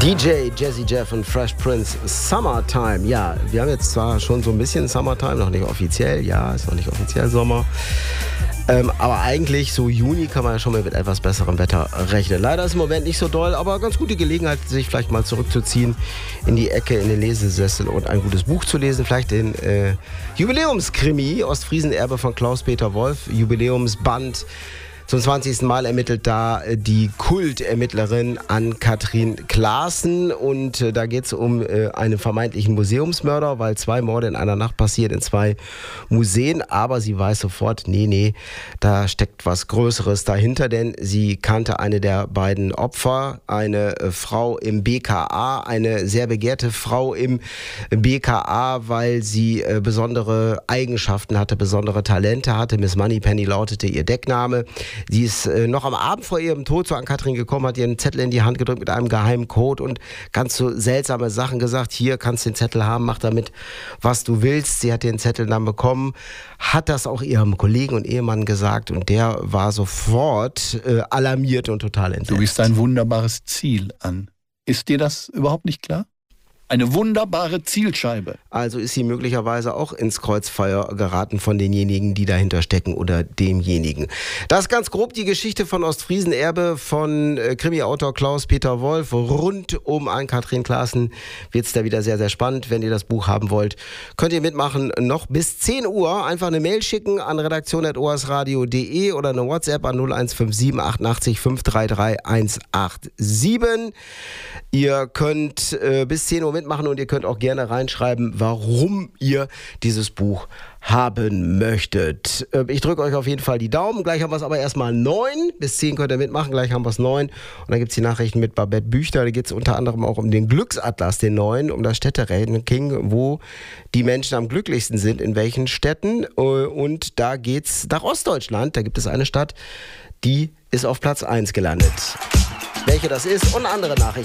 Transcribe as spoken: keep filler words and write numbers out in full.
D J Jazzy Jeff und Fresh Prince, Summertime. Ja, wir haben jetzt zwar schon so ein bisschen Summertime, noch nicht offiziell, ja, ist noch nicht offiziell Sommer. Ähm, aber eigentlich so Juni kann man ja schon mal mit etwas besserem Wetter rechnen. Leider ist im Moment nicht so doll, aber ganz gute Gelegenheit, sich vielleicht mal zurückzuziehen in die Ecke, in den Lesesessel und ein gutes Buch zu lesen. Vielleicht den äh, Jubiläumskrimi Ostfriesen-Erbe von Klaus-Peter Wolf, Jubiläumsband. Zum zwanzigsten Mal ermittelt da die Kultermittlerin Ann-Kathrin Klaassen und äh, da geht es um äh, einen vermeintlichen Museumsmörder, weil zwei Morde in einer Nacht passiert in zwei Museen, aber sie weiß sofort, nee, nee, da steckt was Größeres dahinter, denn sie kannte eine der beiden Opfer, eine äh, Frau im B K A, eine sehr begehrte Frau im B K A, weil sie äh, besondere Eigenschaften hatte, besondere Talente hatte. Miss Moneypenny lautete ihr Deckname. Sie ist äh, noch am Abend vor ihrem Tod zu Ann-Kathrin gekommen, hat ihr einen Zettel in die Hand gedrückt mit einem geheimen Code und ganz so seltsame Sachen gesagt. Hier, kannst du den Zettel haben, mach damit, was du willst. Sie hat den Zettel dann bekommen, hat das auch ihrem Kollegen und Ehemann gesagt und der war sofort äh, alarmiert und total entsetzt. Du bist ein wunderbares Ziel, Ann. Ist dir das überhaupt nicht klar? Eine wunderbare Zielscheibe. Also ist sie möglicherweise auch ins Kreuzfeuer geraten von denjenigen, die dahinter stecken oder demjenigen. Das ist ganz grob die Geschichte von Ostfriesen-Erbe von äh, Krimi-Autor Klaus-Peter Wolf. Rund um Ann-Kathrin Klaassen wird es da wieder sehr, sehr spannend. Wenn ihr das Buch haben wollt, könnt ihr mitmachen. Noch bis zehn Uhr einfach eine Mail schicken an redaktion at oasradio punkt de oder eine WhatsApp an null eins fünf sieben achtundachtzig fünf drei drei eins acht sieben. Ihr könnt äh, bis zehn Uhr mitmachen und ihr könnt auch gerne reinschreiben, warum ihr dieses Buch haben möchtet. Ich drücke euch auf jeden Fall die Daumen. Gleich haben wir es aber erstmal neun. Bis zehn könnt ihr mitmachen. Gleich haben wir es neun. Und dann gibt es die Nachrichten mit Babette Büchter. Da geht es unter anderem auch um den Glücksatlas, den neuen, um das Städteranking, wo die Menschen am glücklichsten sind, in welchen Städten. Und da geht es nach Ostdeutschland. Da gibt es eine Stadt, die ist auf Platz eins gelandet. Welche das ist und andere Nachrichten.